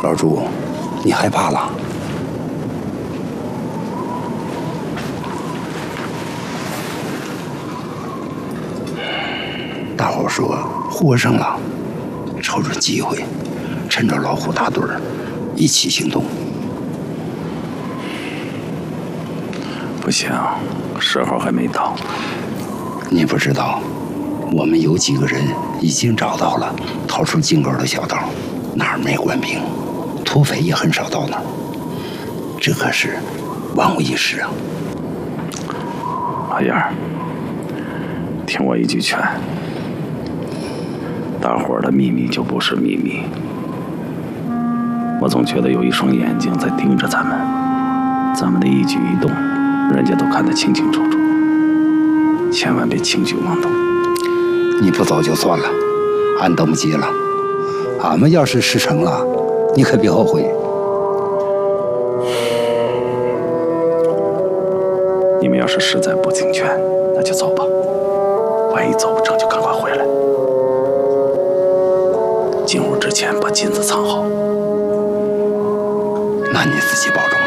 老朱，你害怕了？大伙说获胜了，瞅准机会，趁着老虎大队一起行动。 不行，时候还没到。 你不知道，我们有几个人已经找到了逃出井沟的小道，那儿没官兵，土匪也很少到那儿。这可是万无一失啊！ 老燕儿，听我一句劝，大伙儿的秘密就不是秘密。我总觉得有一双眼睛在盯着咱们，咱们的一举一动，人家都看得清清楚楚。千万别轻举妄动。 你不走就算了，俺等不及了。俺们要是事成了，你可别后悔。 你们要是实在不听劝，那就走吧。万一走不成，就赶快回来。进屋之前把金子藏好。 那你自己保重。